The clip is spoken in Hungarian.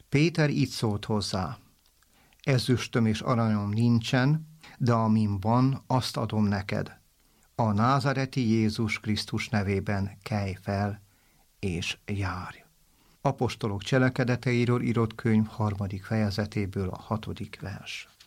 Péter így szólt hozzá: ezüstöm és aranyom nincsen, de amin van, azt adom neked. A názareti Jézus Krisztus nevében kelj fel, és járj. Apostolok cselekedeteiről írott könyv 3. fejezetéből a 6. vers.